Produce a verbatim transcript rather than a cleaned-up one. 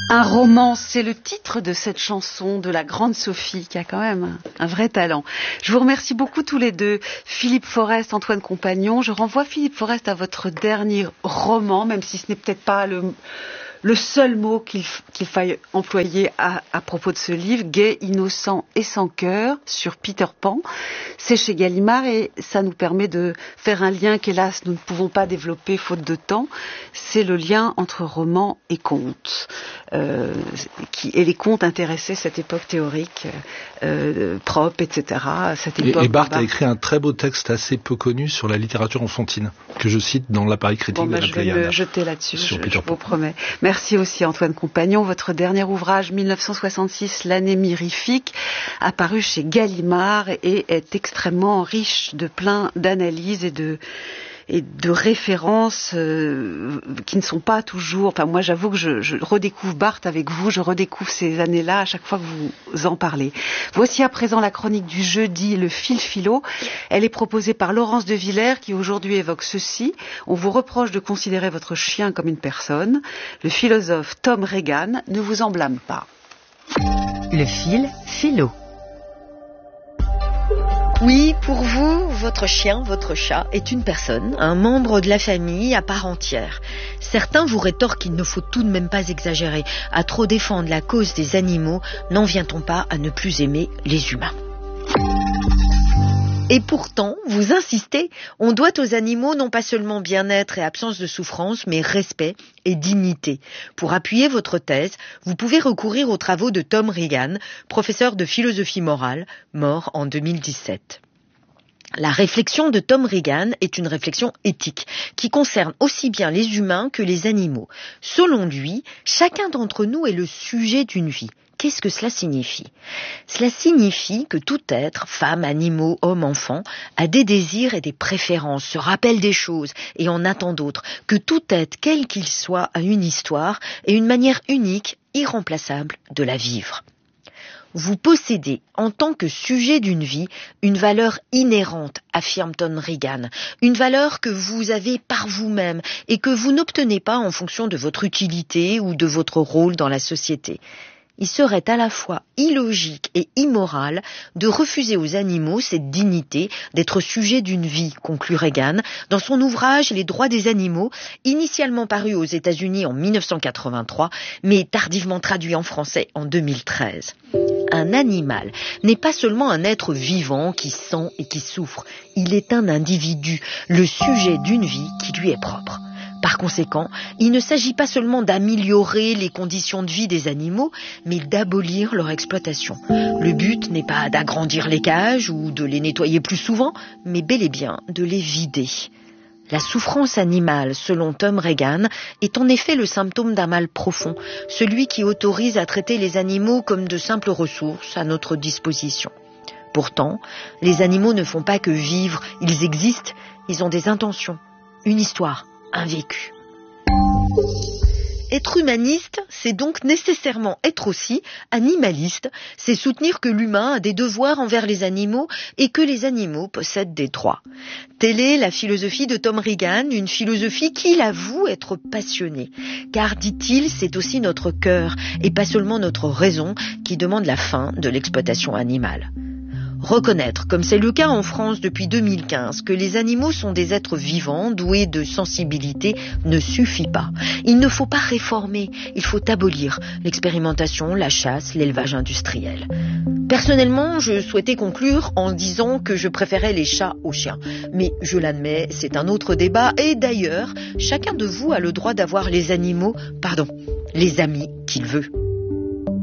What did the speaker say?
Un roman, c'est le titre de cette chanson de la grande Sophie, qui a quand même un, un vrai talent. Je vous remercie beaucoup tous les deux, Philippe Forest, Antoine Compagnon. Je renvoie Philippe Forest à votre dernier roman, même si ce n'est peut-être pas le, le seul mot qu'il, qu'il faille employer à, à propos de ce livre, Gai, innocent et sans cœur, sur Peter Pan. C'est chez Gallimard et ça nous permet de faire un lien qu'hélas nous ne pouvons pas développer faute de temps. C'est le lien entre roman et conte. Euh, qui, et les contes intéressaient cette époque théorique, euh, Prope, et cetera. Cette époque et, et Barthes a écrit un très beau texte assez peu connu sur la littérature enfantine, que je cite dans l'appareil critique bon, bah, de la je vais Pléiade. le jeter là-dessus, je, je vous promets. Merci aussi Antoine Compagnon. Votre dernier ouvrage, mille neuf cent soixante-six, L'année mirifique, apparu chez Gallimard et est extrêmement riche de plein d'analyses et de et de références euh, qui ne sont pas toujours... Enfin, moi, j'avoue que je, je redécouvre Barthes avec vous, je redécouvre ces années-là à chaque fois que vous en parlez. Voici à présent la chronique du jeudi, le fil philo. Elle est proposée par Laurence de Villers, qui aujourd'hui évoque ceci. On vous reproche de considérer votre chien comme une personne. Le philosophe Tom Regan ne vous en blâme pas. Le fil philo. Oui, pour vous, votre chien, votre chat est une personne, un membre de la famille à part entière. Certains vous rétorquent qu'il ne faut tout de même pas exagérer. À trop défendre la cause des animaux, n'en vient-on pas à ne plus aimer les humains ? Et pourtant, vous insistez, on doit aux animaux non pas seulement bien-être et absence de souffrance, mais respect et dignité. Pour appuyer votre thèse, vous pouvez recourir aux travaux de Tom Regan, professeur de philosophie morale, mort en deux mille dix-sept. La réflexion de Tom Regan est une réflexion éthique qui concerne aussi bien les humains que les animaux. Selon lui, chacun d'entre nous est le sujet d'une vie. Qu'est-ce que cela signifie ? Cela signifie que tout être, femme, animaux, homme, enfant, a des désirs et des préférences, se rappelle des choses et en attend d'autres, que tout être, quel qu'il soit, a une histoire et une manière unique, irremplaçable de la vivre. Vous possédez, en tant que sujet d'une vie, une valeur inhérente, affirme Tom Regan, une valeur que vous avez par vous-même et que vous n'obtenez pas en fonction de votre utilité ou de votre rôle dans la société. Il serait à la fois illogique et immoral de refuser aux animaux cette dignité d'être sujet d'une vie, conclut Regan, dans son ouvrage Les droits des animaux, initialement paru aux États-Unis en mille neuf cent quatre-vingt-trois, mais tardivement traduit en français en deux mille treize. Un animal n'est pas seulement un être vivant qui sent et qui souffre, il est un individu, le sujet d'une vie qui lui est propre. Par conséquent, il ne s'agit pas seulement d'améliorer les conditions de vie des animaux, mais d'abolir leur exploitation. Le but n'est pas d'agrandir les cages ou de les nettoyer plus souvent, mais bel et bien de les vider. La souffrance animale, selon Tom Regan, est en effet le symptôme d'un mal profond, celui qui autorise à traiter les animaux comme de simples ressources à notre disposition. Pourtant, les animaux ne font pas que vivre, ils existent, ils ont des intentions, une histoire, un vécu. Être humaniste, c'est donc nécessairement être aussi animaliste, c'est soutenir que l'humain a des devoirs envers les animaux et que les animaux possèdent des droits. Telle est la philosophie de Tom Regan, une philosophie qu'il avoue être passionnée. Car, dit-il, c'est aussi notre cœur et pas seulement notre raison qui demande la fin de l'exploitation animale. Reconnaître, comme c'est le cas en France depuis deux mille quinze, que les animaux sont des êtres vivants, doués de sensibilité, ne suffit pas. Il ne faut pas réformer, il faut abolir l'expérimentation, la chasse, l'élevage industriel. Personnellement, je souhaitais conclure en disant que je préférais les chats aux chiens. Mais je l'admets, c'est un autre débat et d'ailleurs, chacun de vous a le droit d'avoir les animaux, pardon, les amis qu'il veut.